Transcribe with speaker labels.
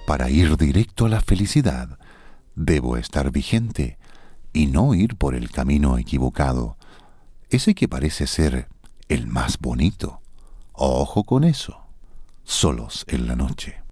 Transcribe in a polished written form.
Speaker 1: Para ir directo a la felicidad, debo estar vigente y no ir por el camino equivocado, ese que parece ser el más bonito. Ojo con eso. Solos en la noche.